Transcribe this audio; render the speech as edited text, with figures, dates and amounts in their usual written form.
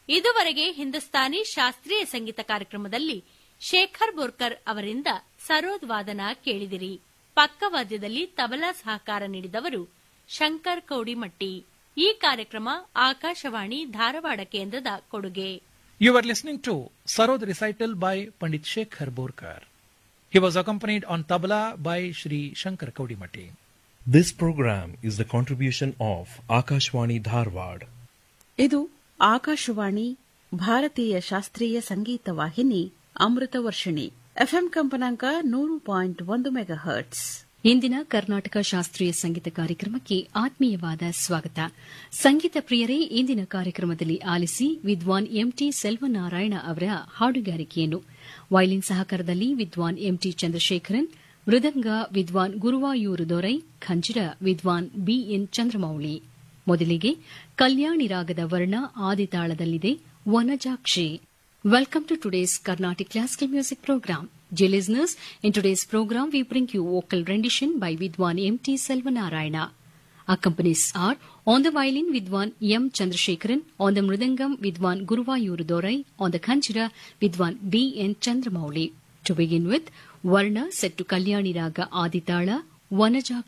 ಇದುವರೆಗೆ ಹಿಂದೂಸ್ತಾನಿ ಶಾಸ್ತ್ರೀಯ ಸಂಗೀತ ಕಾರ್ಯಕ್ರಮದಲ್ಲಿ ಶೇಖರ್ ಬೋರ್ಕರ್ ಅವರಿಂದ ಸರೋದ್ ವಾದನ ಕೇಳಿದಿರಿ. ಪಕ್ಕವಾದ್ಯದಲ್ಲಿ ತಬಲಾ ಸಹಕಾರ ನೀಡಿದವರು ಶಂಕರ್ ಕೌಡಿಮಟ್ಟಿ. ಈ ಕಾರ್ಯಕ್ರಮ ಆಕಾಶವಾಣಿ ಧಾರವಾಡ ಕೇಂದ್ರದ ಕೊಡುಗೆ. You were listening to Sarod recital by Pandit Shekhar Borkar. He was accompanied on tabla by Shri Shankar Kaudimatti. This program is the contribution of Akashwani Dharwad. ಇದು ಆಕಾಶವಾಣಿ ಭಾರತೀಯ ಶಾಸ್ತ್ರೀಯ ಸಂಗೀತ ವಾಹಿನಿ ಅಮೃತ ವರ್ಷಿಣಿ ಎಫ್ಎಂ ಕಂಪನಾಂಕ 100.1 ಮೆಗಾಹರ್ಟ್ಸ್. ಇಂದಿನ ಕರ್ನಾಟಕ ಶಾಸ್ತ್ರೀಯ ಸಂಗೀತ ಕಾರ್ಯಕ್ರಮಕ್ಕೆ ಆತ್ಮೀಯವಾದ ಸ್ವಾಗತ. ಸಂಗೀತ ಪ್ರಿಯರೇ, ಇಂದಿನ ಕಾರ್ಯಕ್ರಮದಲ್ಲಿ ಆಲಿಸಿ ವಿದ್ವಾನ್ ಎಂಟಿ ಸೆಲ್ವನಾರಾಯಣ ಅವರ ಹಾಡುಗಾರಿಕೆಯನ್ನು. ವಯಲಿನ್ ಸಹಕಾರದಲ್ಲಿ ವಿದ್ವಾನ್ ಎಂಟಿ ಚಂದ್ರಶೇಖರನ್, ಮೃದಂಗ ವಿದ್ವಾನ್ ಗುರುವಾಯೂರು ದೊರೈ, ಖಂಜಿರ ವಿದ್ವಾನ್ ಬಿಎನ್ ಚಂದ್ರಮೌಳಿ. ಮೊದಲಿಗೆ ಕಲ್ಯಾಣಿ ರಾಗದ ವರ್ಣ ಆದಿತಾಳದಲ್ಲಿದೆ Vanajakshi. Welcome to today's Carnatic Classical Music Program. Dear listeners, in today's program we bring you vocal rendition by Vidwan M.T. Selvanarayana. Accompanies are on the violin Vidwan M. Chandrasekharan, on the mridangam Vidwan Guruvayuru Dorai, on the khanchira Vidwan B.N. Chandramouli. To begin with, Varna set to Kalyani Raga Aditala, Vanajakshi.